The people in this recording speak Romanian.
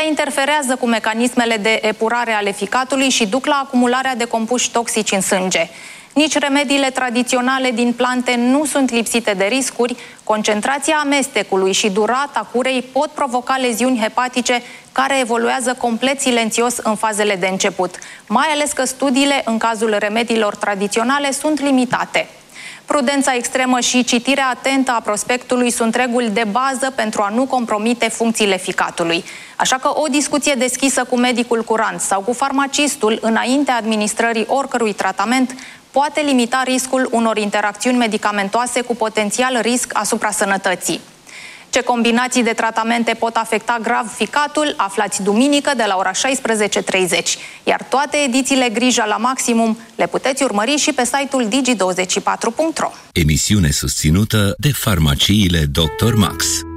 interferează cu mecanismele de epurare ale ficatului și duc la acumularea de compuși toxici în sânge. Nici remediile tradiționale din plante nu sunt lipsite de riscuri. Concentrația amestecului și durata curei pot provoca leziuni hepatice care evoluează complet silențios în fazele de început, mai ales că studiile în cazul remediilor tradiționale sunt limitate. Prudența extremă și citirea atentă a prospectului sunt reguli de bază pentru a nu compromite funcțiile ficatului. Așa că o discuție deschisă cu medicul curant sau cu farmacistul înaintea administrării oricărui tratament poate limita riscul unor interacțiuni medicamentoase cu potențial risc asupra sănătății. Ce combinații de tratamente pot afecta grav ficatul, aflați duminică de la ora 16:30. Iar toate edițiile Grija la Maximum le puteți urmări și pe site-ul digi24.ro. Emisiune susținută de farmaciile Dr. Max.